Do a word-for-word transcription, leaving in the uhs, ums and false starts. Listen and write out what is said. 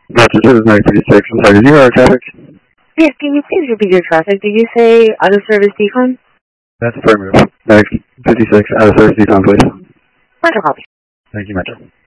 Gotcha, this is nine fifty-six. I'm sorry, did you hear our traffic? Yes, can you please repeat your traffic? Did you say auto service decon? That's affirmative. nine fifty-six, out of service decon, please. Roger, copy. Thank you, Metro.